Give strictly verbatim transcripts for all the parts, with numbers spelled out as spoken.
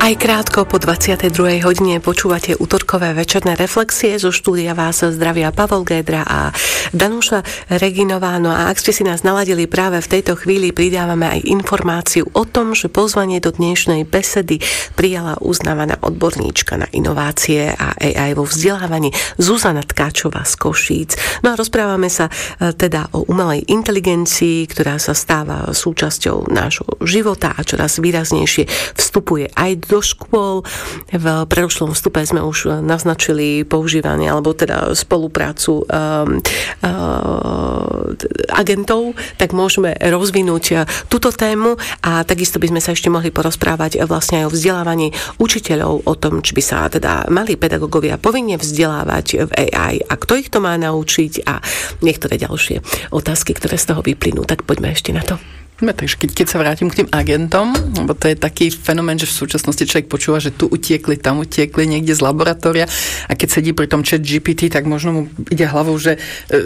Aj krátko po dvadsiatej druhej hodine počúvate utorkové večerné reflexie. Zo štúdia vás zdravia Pavol Gédra a Danuša Reginová. No a ak ste si nás naladili práve v tejto chvíli, pridávame aj informáciu o tom, že pozvanie do dnešnej besedy prijala uznávaná odborníčka na inovácie a á í vo vzdelávaní Zuzana Tkáčová z Košíc. No a rozprávame sa teda o umelej inteligencii, ktorá sa stáva súčasťou nášho života a čoraz výraznejšie vstupuje aj do škôl. V predošlom vstupe sme už naznačili používanie alebo teda spoluprácu um, uh, agentov, tak môžeme rozvinúť túto tému a takisto by sme sa ešte mohli porozprávať vlastne aj o vzdelávaní učiteľov, o tom, či by sa teda mali pedagógovia povinne vzdelávať v á í a kto ich to má naučiť a niektoré ďalšie otázky, ktoré z toho vyplynú. Tak poďme ešte na to. No, takže keď, keď sa vrátim k tým agentom, lebo to je taký fenomén, že v súčasnosti človek počúva, že tu utiekli, tam utiekli niekde z laboratória a keď sedí pri tom chat gé pé té, tak možno mu ide hlavou, že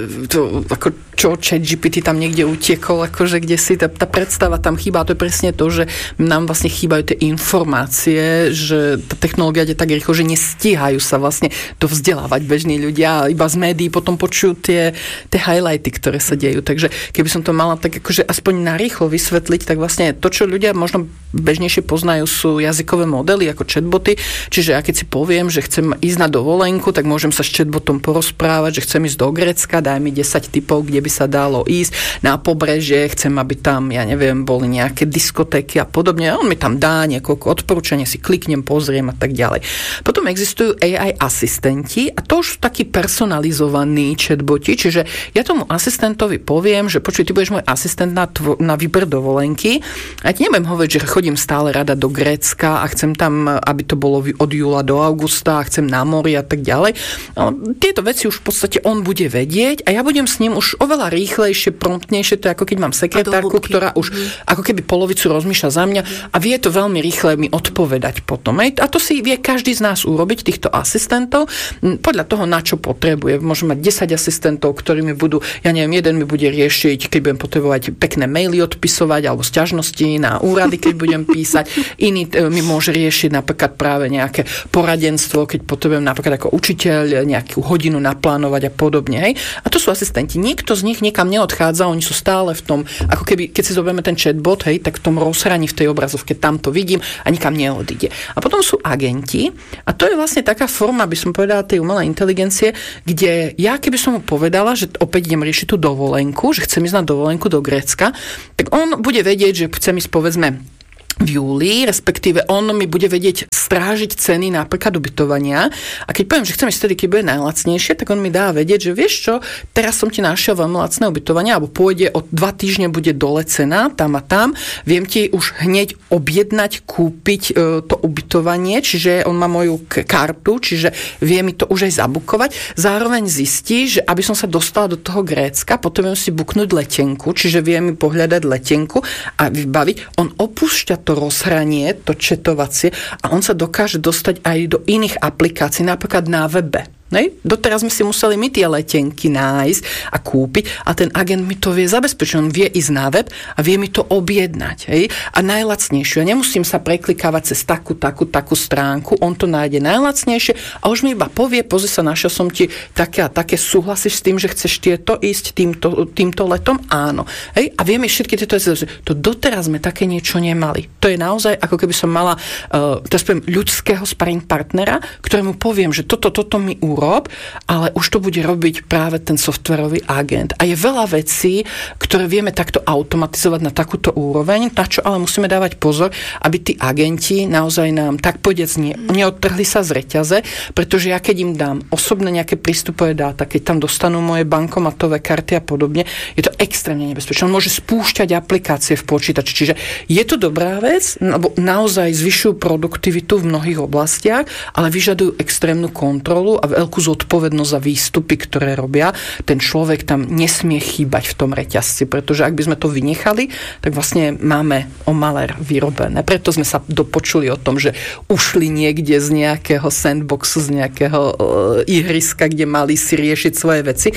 to, ako čo chat gé pé té tam niekde utiekol, akože kde si tá, tá predstava tam chýba. To je presne to, že nám vlastne chýbajú tie informácie, že tá technológia ide tak rýchlo, že nestíhajú sa vlastne to vzdelávať bežní ľudia, iba z médií potom počujú tie, tie highlighty, ktoré sa dejú. Takže keby som to mala tak akože aspoň narýchlo vysvetliť, tak vlastne to, čo ľudia možno bežnejšie poznajú, sú jazykové modely ako chatboty. Čiže ja keď si poviem, že chcem ísť na dovolenku, tak môžem sa s chatbotom porozprávať, že chcem ísť do Grécka, daj mi desať tipov, kde by sa dalo ísť na pobrežie, chcem, aby tam, ja neviem, boli nejaké diskotéky a podobne. On mi tam dá niekoľko odporúčaní, si kliknem, pozriem a tak ďalej. Potom existujú á í asistenti a to už sú takí personalizovaní chatboti, čiže ja tomu asistentovi poviem, že počuj, ty budeš môj asistent na, tvo- na výber dovolenky. A ja nebudem hovoriť, že chodím stále rada do Grécka a chcem tam, aby to bolo od júla do augusta a chcem na mori a tak ďalej. No, tieto veci už v podstate on bude vedieť a ja budem s ním už oveľa rýchlejšie, promptnejšie, to je ako keď mám sekretárku, ktorá už mm. ako keby polovicu rozmýšľa za mňa a vie to veľmi rýchle mi odpovedať potom. A to si vie každý z nás urobiť, týchto asistentov, podľa toho, na čo potrebuje. Môžem mať desať asistentov, ktorí mi budú, ja neviem, jeden mi bude riešiť, keď budem potrebovať pekné maily odpisovať alebo sťažnosti na úrady, keď budem písať. Iný mi môže riešiť napríklad práve nejaké poradenstvo, keď potrebujem napríklad ako učiteľ nejakú hodinu naplánovať a podobne. Hej. A to sú asistenti. Nikto z nich nikam neodchádza, oni sú stále v tom, ako keby, keď si zoberieme ten chatbot, hej, tak v tom rozhraní v tej obrazovke, tam to vidím a nikam neodíde. A potom sú agenti a to je vlastne taká forma, by som povedala, tej umelej inteligencie, kde ja keby som mu povedala, že opäť idem riešiť tú dovolenku, že chcem ísť na dovolenku do Grécka, tak on bude vedieť, že chcem ísť povedzme v júli, respektíve on mi bude vedieť strážiť ceny napríklad ubytovania a keď poviem, že chcem ísť vtedy, keď bude najlacnejšie, tak on mi dá vedieť, že vieš čo, teraz som ti našiel veľmi lacné ubytovanie, alebo pôjde o dva týždne bude dole cena, tam a tam, viem ti už hneď objednať, kúpiť e, to ubytovanie, čiže on má moju k- kartu, čiže vie mi to už aj zabukovať, zároveň zistí, že aby som sa dostala do toho Grécka, potrebujem si buknúť letenku, čiže vie mi pohľadať letenku a vybaviť, on opúšťa to rozhranie, to četovacie a on sa dokáže dostať aj do iných aplikácií, napríklad na webe. Nej? Doteraz sme si museli my tie letenky nájsť a kúpiť a ten agent mi to vie zabezpečiť. On vie ísť na web a vie mi to objednať. Hej? A najlacnejšie. Ja nemusím sa preklikávať cez takú, takú, takú stránku. On to nájde najlacnejšie a už mi iba povie, pozri sa, našiel som ti také a také, súhlasíš s tým, že chceš tieto ísť týmto, týmto letom? Áno. Hej? A vieme všetky tieto veci. To doteraz sme také niečo nemali. To je naozaj, ako keby som mala uh, to spomínam, ľudského sparring partnera, ktorému poviem, že toto, toto mi rob, ale už to bude robiť práve ten softwarový agent. A je veľa vecí, ktoré vieme takto automatizovať na takúto úroveň, na čo ale musíme dávať pozor, aby tí agenti naozaj nám tak povediac ne, neodtrhli sa z reťaze, pretože ja keď im dám osobné nejaké prístupové dáta, keď tam dostanú moje bankomatové karty a podobne, je to extrémne nebezpečné. On môže spúšťať aplikácie v počítači. Čiže je to dobrá vec, lebo naozaj zvyšujú produktivitu v mnohých oblastiach, ale vyžadujú extrémnu kontrolu a veľkú zodpovednosť za výstupy, ktoré robia. Ten človek tam nesmie chýbať v tom reťazci, pretože ak by sme to vynechali, tak vlastne máme o malér vyrobené. Preto sme sa dopočuli o tom, že ušli niekde z nejakého sandboxu, z nejakého uh, ihriska, kde mali si riešiť svoje veci.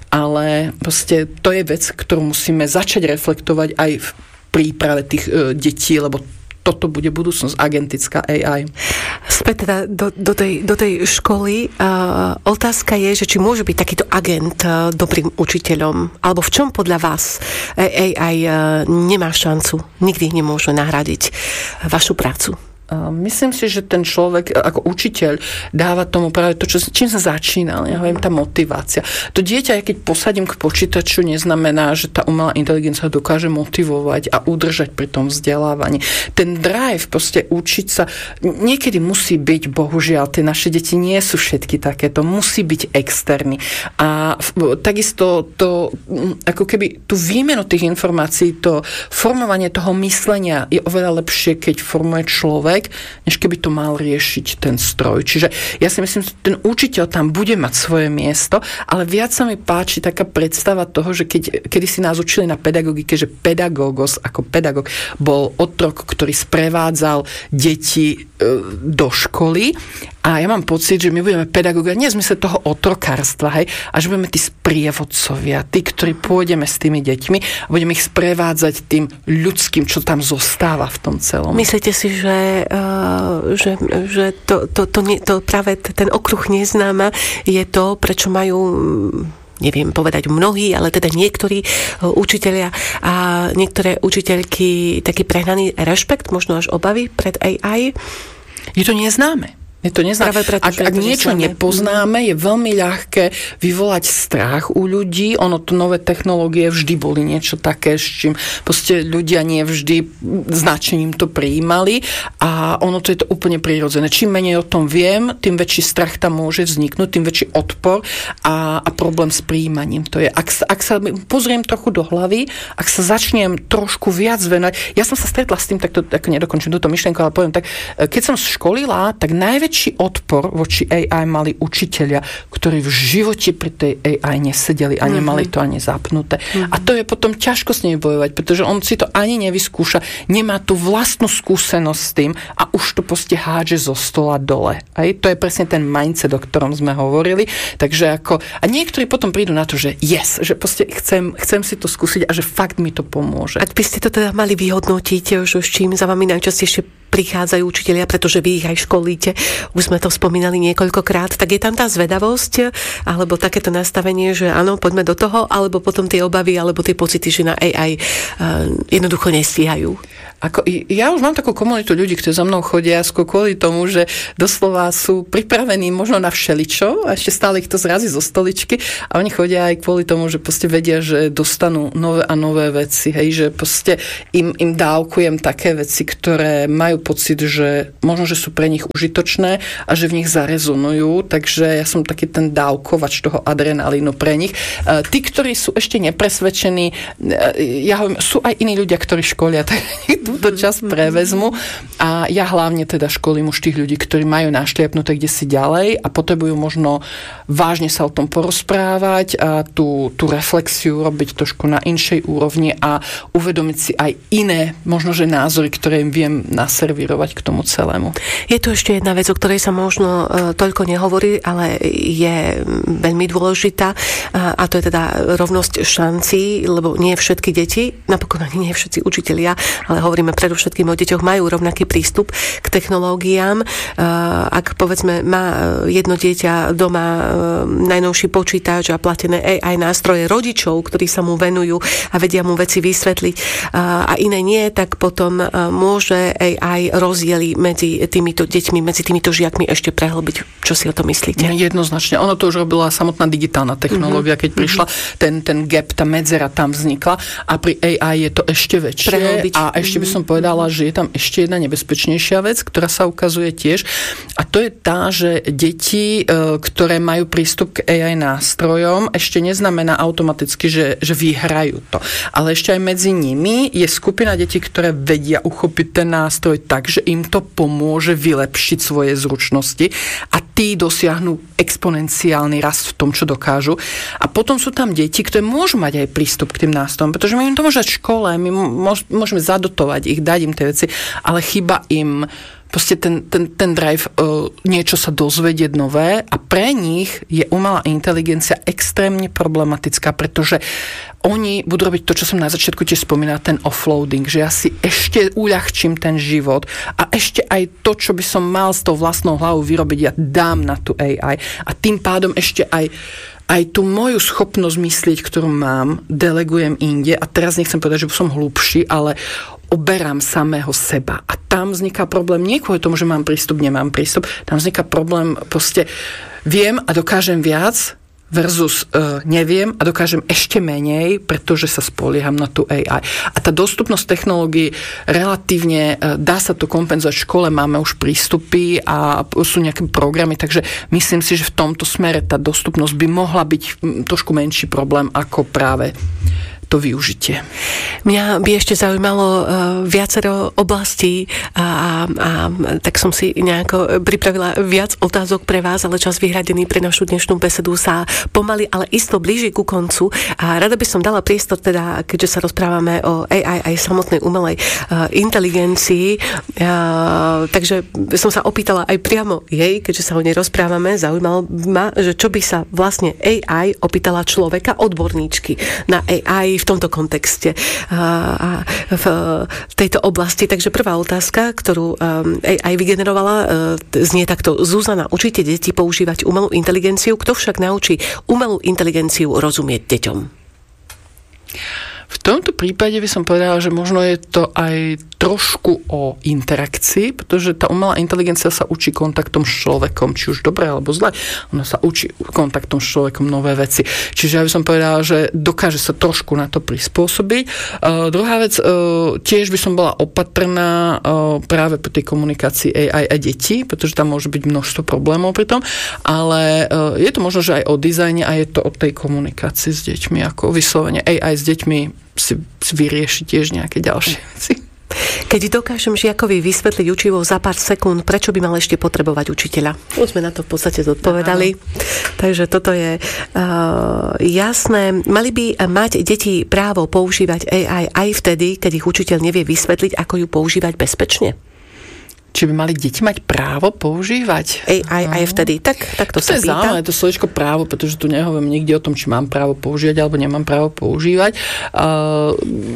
Ale proste to je vec, ktorú musíme začať reflektovať aj v príprave tých uh, detí, lebo toto bude budúcnosť, agentická á í. Späť teda do, do, tej, do tej školy. Uh, otázka je, že či môže byť takýto agent uh, dobrým učiteľom, alebo v čom podľa vás á í uh, nemá šancu, nikdy nemôže nahradiť vašu prácu? Myslím si, že ten človek ako učiteľ dáva tomu práve to, čo, čím sa začínal. Ja hovorím, tá motivácia. To dieťa, ja keď posadím k počítaču, neznamená, že tá umelá inteligencia dokáže motivovať a udržať pri tom vzdelávaní. Ten drive, proste učiť sa, niekedy musí byť, bohužiaľ, tie naše deti nie sú všetky takéto, musí byť externý. A takisto to, ako keby tú výmenu tých informácií, to formovanie toho myslenia je oveľa lepšie, keď formuje človek, než keby to mal riešiť ten stroj. Čiže ja si myslím, že ten učiteľ tam bude mať svoje miesto, ale viac sa mi páči taká predstava toho, že keď, kedy si nás učili na pedagogike, že pedagógos ako pedagóg bol otrok, ktorý sprevádzal deti e, do školy. A ja mám pocit, že my budeme pedagógovia, nie v zmysle toho otrokárstva, hej, a že budeme tí sprievodcovia, tí, ktorí pôjdeme s tými deťmi a budeme ich sprevádzať tým ľudským, čo tam zostáva v tom celom. Myslíte si, že, uh, že, že to, to, to, nie, to práve ten okruh neznáma je to, prečo majú, neviem povedať mnohí, ale teda niektorí učitelia a niektoré učiteľky taký prehnaný rešpekt, možno až obavy pred á í? Je to neznáme. Je to neznáme. Preto, ak ak niečo neznáme. nepoznáme, je veľmi ľahké vyvolať strach u ľudí. Ono to nové technológie vždy boli niečo také, s čím proste ľudia nie vždy značením to prijímali a ono to je to úplne prirodzené. Čím menej o tom viem, tým väčší strach tam môže vzniknúť, tým väčší odpor a, a problém s prijímaním. To je, ak sa, ak sa pozriem trochu do hlavy, ak sa začnem trošku viac venovať. Ja som sa stretla s tým, tak to tak nedokončím túto myšlienku, ale poviem tak, keď som školila, tak najväčšie Väčší odpor voči á í mali učitelia, ktorí v živote pri tej á í nesedeli a nemali to ani zapnuté. Mm-hmm. A to je potom ťažko s nej bojovať, pretože on si to ani nevyskúša, nemá tú vlastnú skúsenosť s tým a už to proste hádže zo stola dole. Aj to je presne ten mindset, o ktorom sme hovorili. Takže ako, a niektorí potom prídu na to, že yes, že proste chcem, chcem si to skúsiť a že fakt mi to pomôže. Ak by ste to teda mali vyhodnotiť, že s čím za vami najčastejšie prichádzajú učitelia, pretože vy ich aj školíte, už sme to spomínali niekoľkokrát, tak je tam tá zvedavosť, alebo takéto nastavenie, že áno, poďme do toho, alebo potom tie obavy, alebo tie pocity, že na á í uh, jednoducho nestíhajú. Ako, ja už mám takú komunitu ľudí, ktorí za mnou chodia skôr kvôli tomu, že doslova sú pripravení možno na všeličo a ešte stále ich to zrazí zo stoličky a oni chodia aj kvôli tomu, že proste vedia, že dostanú nové a nové veci, hej, že proste im, im dávkujem také veci, ktoré majú pocit, že možno, že sú pre nich užitočné a že v nich zarezonujú, takže ja som taký ten dávkovač toho adrenalínu pre nich. Tí, ktorí sú ešte nepresvedčení, ja hovorím, sú aj iní ľudia, ktorí školia, tak túto čas prevezmu a ja hlavne teda školím už tých ľudí, ktorí majú našliapnuté kde si ďalej a potrebujú možno vážne sa o tom porozprávať a tú, tú reflexiu robiť trošku na inšej úrovni a uvedomiť si aj iné, možno že názory, ktoré im viem naservírovať k tomu celému. Je tu ešte jedna vec, o ktorej sa možno uh, toľko nehovorí, ale je veľmi dôležitá uh, a to je teda rovnosť šancí, lebo nie všetky deti, napokon ani nie všetci učitelia, ale hovoríme predovšetkým o deťoch, majú rovnaký prístup k technológiám. Ak povedzme má jedno dieťa doma najnovší počítač a platené á í nástroje rodičov, ktorí sa mu venujú a vedia mu veci vysvetliť a iné nie, tak potom môže á í rozdiely medzi týmito deťmi, medzi týmito žiakmi ešte prehlbiť. Čo si o to myslíte? Jednoznačne. Ono to už robila samotná digitálna technológia, keď mm-hmm. prišla, ten, ten gap, tá medzera tam vznikla a pri á í je to ešte väčšie. Prehlbiť. A ešte by som povedala, že je tam ešte jedna nebezpečnejšia vec, ktorá sa ukazuje tiež. A to je tá, že deti, ktoré majú prístup k á í nástrojom, ešte neznamená automaticky, že, že vyhrajú to. Ale ešte aj medzi nimi je skupina detí, ktoré vedia uchopiť ten nástroj tak, že im to pomôže vylepšiť svoje zručnosti a tí dosiahnu exponenciálny rast v tom, čo dokážu. A potom sú tam deti, ktoré môžu mať aj prístup k tým nástrojom, pretože my im to môžeme v škole, my môžeme zadotovať motivovať ich, dať im tie veci, ale chýba im proste ten, ten, ten drive uh, niečo sa dozvedieť nové a pre nich je umelá inteligencia extrémne problematická, pretože oni budú robiť to, čo som na začiatku tiež spomínala, ten offloading, že ja si ešte uľahčím ten život a ešte aj to, čo by som mal s tou vlastnou hlavou vyrobiť, ja dám na tú á í a tým pádom ešte aj aj tú moju schopnosť myslieť, ktorú mám, delegujem inde a teraz nechcem povedať, že som hlúpší, ale oberám samého seba. A tam vzniká problém nie kvôli tomu, že mám prístup, nemám prístup. Tam vzniká problém, proste viem a dokážem viac versus uh, neviem a dokážem ešte menej, pretože sa spolieham na tú á í. A tá dostupnosť technológií relatívne, uh, dá sa to kompenzovať. V škole máme už prístupy a sú nejaké programy, takže myslím si, že v tomto smere tá dostupnosť by mohla byť m, trošku menší problém ako práve to využitie. Mňa by ešte zaujímalo uh, viacero oblastí a, a, a tak som si nejako pripravila viac otázok pre vás, ale čas vyhradený pre našu dnešnú besedu sa pomaly, ale isto blíži ku koncu a rada by som dala priestor teda, keďže sa rozprávame o á í aj samotnej umelej uh, inteligencii, uh, takže som sa opýtala aj priamo jej, keďže sa o nej rozprávame, zaujímalo ma, že čo by sa vlastne á í opýtala človeka, odborníčky na á í v tomto kontexte a v tejto oblasti. Takže prvá otázka, ktorú á í vygenerovala, znie takto. Zuzana, učíte deti používať umelú inteligenciu? Kto však naučí umelú inteligenciu rozumieť deťom? V tomto prípade by som povedala, že možno je to aj trošku o interakcii, pretože tá umelá inteligencia sa učí kontaktom s človekom, či už dobre alebo zle. Ona sa učí kontaktom s človekom nové veci. Čiže ja by som povedala, že dokáže sa trošku na to prispôsobiť. Uh, druhá vec, uh, tiež by som bola opatrná uh, práve pri tej komunikácii á í a detí, pretože tam môže byť množstvo problémov pri tom, ale uh, je to možno, že aj o dizajne a je to o tej komunikácii s deťmi, ako vyslovene á í s deťmi si, si vyrieši tiež nejaké ďalšie veci. Keď dokážem žiakovi vysvetliť učivo za pár sekúnd, prečo by mal ešte potrebovať učiteľa? Už sme na to v podstate zodpovedali. Aha. Takže toto je uh, jasné. Mali by mať deti právo používať á í aj vtedy, keď ich učiteľ nevie vysvetliť, ako ju používať bezpečne? Či by mali deti mať právo používať? Aj, aj vtedy. Tak, tak to, to sa je pýta. Zaujímavé, to slovičko právo, pretože tu nehovorím nikde o tom, či mám právo používať alebo nemám právo používať. Uh,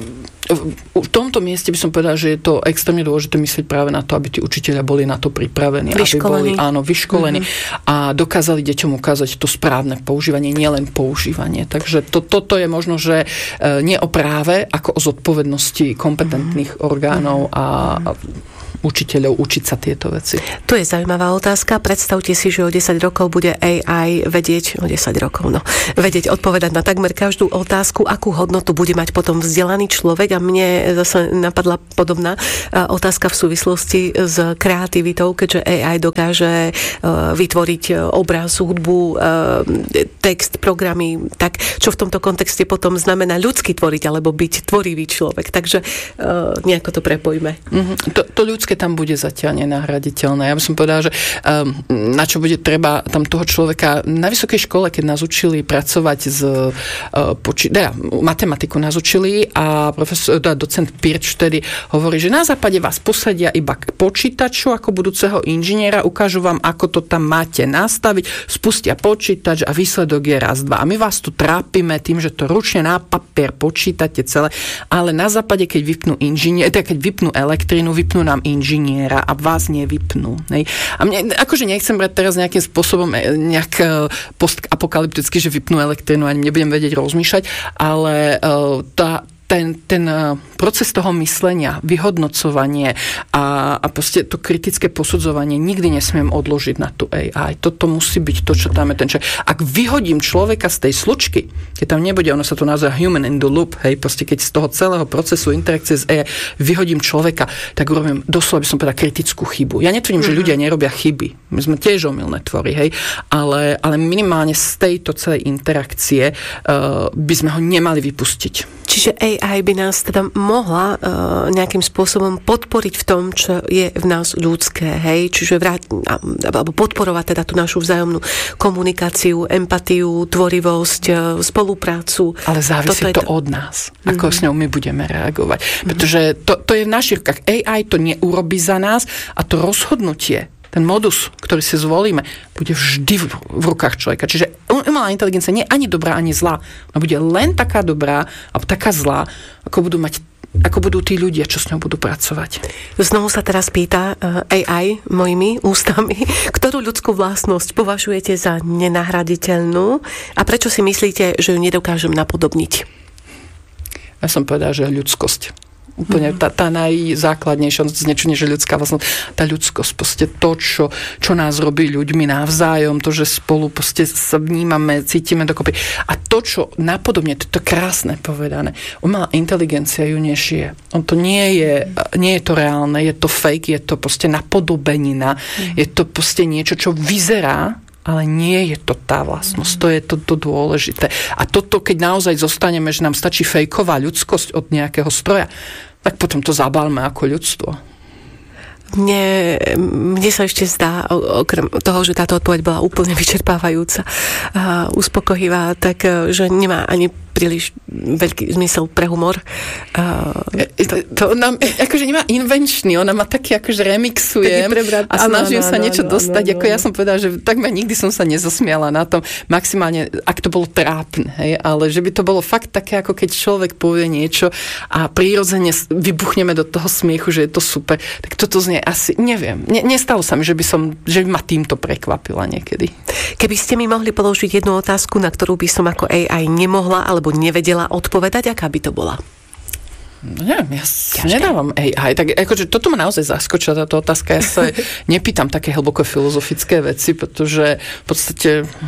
v tomto mieste by som povedala, že je to extrémne dôležité myslieť práve na to, aby tí učitelia boli na to pripravení. Vyškolení. Aby boli, áno, vyškolení mm-hmm. a dokázali deťom ukázať to správne používanie, nielen používanie. Takže to, toto je možno, že nie o práve, ako o zodpovednosti kompetentných mm-hmm. orgánov a, a učiteľov učiť sa tieto veci. Tu je zaujímavá otázka. Predstavte si, že o desať rokov bude á í vedieť, o desať rokov, no, vedieť odpovedať na takmer každú otázku, akú hodnotu bude mať potom vzdelaný človek. A mne zase napadla podobná otázka v súvislosti s kreativitou, keďže á í dokáže vytvoriť obraz, hudbu, text, programy, tak čo v tomto kontexte potom znamená ľudsky tvoriť, alebo byť tvorivý človek. Takže nejako to prepojme. Mm-hmm. To, to ľudské tam bude zatiaľ nenahraditeľné. Ja by som povedala, že um, na čo bude treba tam toho človeka na vysokej škole, keď nás učili pracovať s uh, poči- teda, matematiku nás učili a profesor, teda docent Pirč vtedy hovorí, že na západe vás posadia iba k počítaču ako budúceho inžiniera, ukážu vám, ako to tam máte nastaviť, spustia počítač a výsledok je raz, dva. A my vás tu trápime tým, že to ručne na papier počítate celé, ale na západe, keď vypnú inžinier, teda keď vypnú elektrínu, vypnú nám inžiniera a vás nevypnú. Nej? A mne, akože nechcem brať teraz nejakým spôsobom nejak postapokalypticky, že vypnú elektrínu a nebudem vedieť rozmýšľať, ale uh, tá ten, ten proces toho myslenia, vyhodnocovanie a, a proste to kritické posudzovanie nikdy nesmiem odložiť na tú á í. Toto musí byť to, čo tam je ten človek. Ak vyhodím človeka z tej slučky, keď tam nebude, ono sa to nazýva human in the loop, hej, proste keď z toho celého procesu interakcie s á í vyhodím človeka, tak urobím doslova, by som povedala, kritickú chybu. Ja netvrdím, mm-hmm. že ľudia nerobia chyby. My sme tiež omylné tvory, hej, ale, ale minimálne z tejto celej interakcie uh, by sme ho nemali vypustiť. Čiže á í by nás teda mohla uh, nejakým spôsobom podporiť v tom, čo je v nás ľudské, hej? Čiže vrát, alebo podporovať teda tú našu vzájomnú komunikáciu, empatiu, tvorivosť, spoluprácu. Ale závisí to, to od nás, ako mm-hmm. s ňou my budeme reagovať. Mm-hmm. Pretože to, to je v našich rukách. á í to neurobí za nás a to rozhodnutie, ten modus, ktorý si zvolíme, bude vždy v, v rukách človeka. Čiže umelá inteligencia nie je ani dobrá, ani zlá. Ona bude len taká dobrá a taká zlá, ako budú mať ako budú tí ľudia, čo s ňou budú pracovať. Znovu sa teraz pýta á í mojimi ústami, ktorú ľudskú vlastnosť považujete za nenahraditeľnú a prečo si myslíte, že ju nedokážem napodobniť? Ja som povedala, že ľudskosť. Úplne tá, tá najzákladnejšia, znečenie, že ľudská vlastnosť, tá ľudskosť, proste to, čo, čo nás robí ľuďmi navzájom, to, že spolu proste sa vnímame, cítime dokopy. A to, čo napodobne, to je to krásne povedané, umelá inteligencia ju nežije. On to nie je, nie je to reálne, je to fake, je to proste napodobenina, mm. je to proste niečo, čo vyzerá, ale nie je to tá vlastnosť. To je to, to dôležité. A toto, keď naozaj zostaneme, že nám stačí fejková ľudskosť od nejakého stroja, tak potom to zabálme ako ľudstvo. Mne, mne sa ešte zdá, okrem toho, že táto odpoveď bola úplne vyčerpávajúca a uspokojivá, tak že nemá ani príliš veľký zmysel pre humor. Uh, to, to nám, akože nemá invenčný, ona má taký, akože remixujem a snažím sa niečo dostať. Ako ja som povedala, že takmer nikdy som sa nezasmiala na tom. Maximálne, ak to bolo trápne, hej, ale že by to bolo fakt také, ako keď človek povie niečo a prirodzene vybuchneme do toho smiechu, že je to super. Tak toto znie asi, neviem. Ne, nestalo sa mi, že by som, že by ma týmto prekvapila niekedy. Keby ste mi mohli položiť jednu otázku, na ktorú by som ako á í nemohla, ale alebo nevedela odpovedať, aká by to bola? No neviem, ja si nedávam á í. Tak akože toto ma naozaj zaskočila táto otázka. Ja sa nepýtam také hlboko filozofické veci, pretože v podstate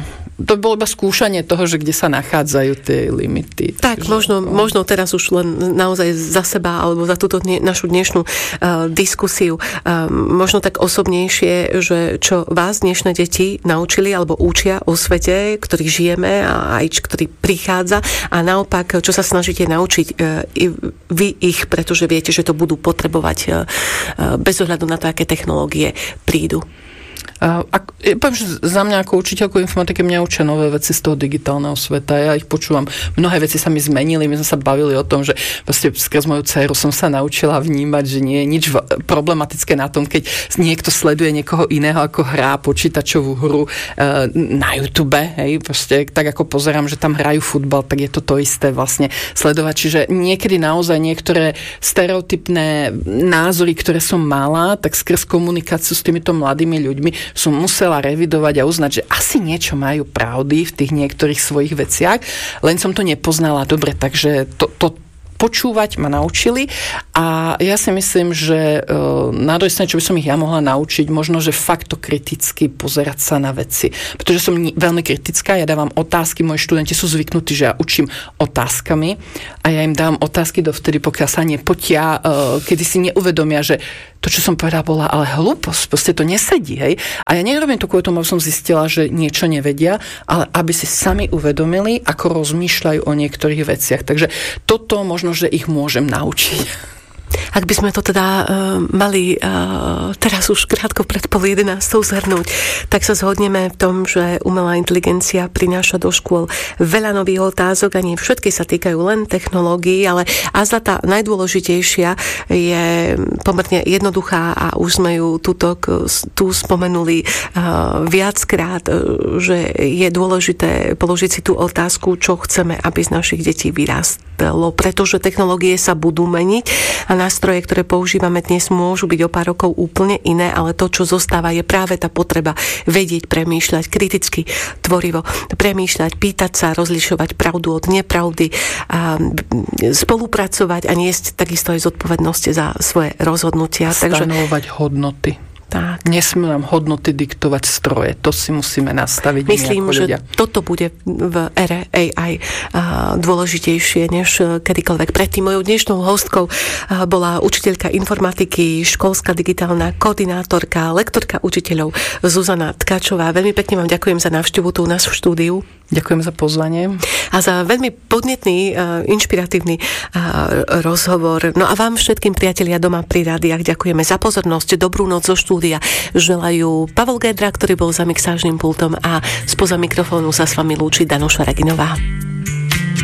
to bolo iba skúšanie toho, že kde sa nachádzajú tie limity. Tak, takže, možno, to... možno teraz už len naozaj za seba alebo za túto dne, našu dnešnú uh, diskusiu uh, možno tak osobnejšie, že čo vás dnešné deti naučili alebo učia o svete, ktorý žijeme a aj ktorý prichádza a naopak, čo sa snažíte naučiť uh, i vy ich, pretože viete, že to budú potrebovať uh, uh, bez ohľadu na to, aké technológie prídu. Uh, ak, ja poviem, že za mňa ako učiteľku informatiky mňa učia nové veci z toho digitálneho sveta. Ja ich počúvam. Mnohé veci sa mi zmenili. My sme sa bavili o tom, že vlastne skrz moju dceru som sa naučila vnímať, že nie je nič problematické na tom, keď niekto sleduje niekoho iného, ako hrá počítačovú hru uh, na YouTube. Hej, proste, tak ako pozerám, že tam hrajú futbal, tak je to to isté vlastne sledovať. Čiže niekedy naozaj niektoré stereotypné názory, ktoré som mala, tak skrz komunikáciu s týmito mladými ľuďmi som musela revidovať a uznať, že asi niečo majú pravdy v tých niektorých svojich veciach, len som to nepoznala dobre, takže to, to počúvať ma naučili a ja si myslím, že uh, na druhej strane, čo by som ich ja mohla naučiť, možno, že fakt to kriticky pozerať sa na veci. Pretože som ni- veľmi kritická, ja dávam otázky, moji študenti sú zvyknutí, že ja učím otázkami a ja im dám otázky dovtedy, pokiaľ sa nepotia, uh, kedy si neuvedomia, že to, čo som povedala, bola ale hlúposť, proste to nesedí, hej. A ja nerobím to kvôli tomu, aby som zistila, že niečo nevedia, ale aby si sami uvedomili, ako rozmýšľajú o niektorých veciach. Takže toto možno, že ich môžem naučiť. Ak by sme to teda uh, mali uh, teraz už krátko pred pol jedenástou zhrnúť, tak sa zhodneme v tom, že umelá inteligencia prináša do škôl veľa nových otázok a nie všetky sa týkajú len technológií, ale azda tá najdôležitejšia je pomerne jednoduchá a už sme ju tuto, tu spomenuli uh, viackrát, že je dôležité položiť si tú otázku, čo chceme, aby z našich detí vyrástlo, pretože technológie sa budú meniť a nástroje, ktoré používame dnes, môžu byť o pár rokov úplne iné, ale to, čo zostáva, je práve tá potreba vedieť, premýšľať kriticky, tvorivo, premýšľať, pýtať sa, rozlišovať pravdu od nepravdy, a spolupracovať a niesť takisto aj zodpovednosť za svoje rozhodnutia. Stanovovať Takže... hodnoty. Tak. Nesmú nám hodnoty diktovať stroje. To si musíme nastaviť. Myslím, že ľudia. Toto bude v ére á í dôležitejšie než kedykoľvek. Predtým mojou dnešnou hostkou bola učiteľka informatiky, školská digitálna koordinátorka, lektorka učiteľov Zuzana Tkačová. Veľmi pekne vám ďakujem za návštevu tu u nás v štúdiu. Ďakujem za pozvanie. A za veľmi podnetný, inšpiratívny rozhovor. No a vám všetkým priatelia doma pri rádiách ďakujeme za pozornosť. Dobrú noc zo štúdia želajú Pavol Gédra, ktorý bol za mixážnym pultom, a spoza mikrofónu sa s vami lúči Danuša Reginová.